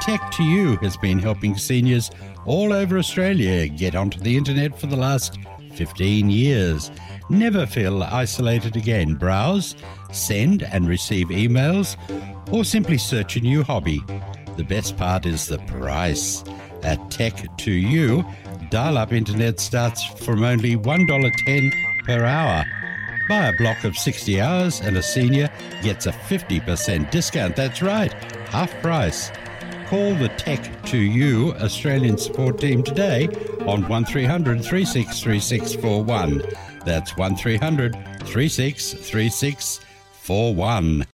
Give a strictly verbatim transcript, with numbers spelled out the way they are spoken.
Tech to You has been helping seniors all over Australia get onto the internet for the last fifteen years. Never feel isolated again. Browse, send and receive emails, or simply search a new hobby. The best part is the price. At Tech to You, dial-up internet starts from only one dollar ten per hour. Buy a block of sixty hours and a senior gets a fifty percent discount. That's right, half price. Call the Tech to You Australian support team today on one three hundred, three six three six four one. That's one three hundred, three six three six four one.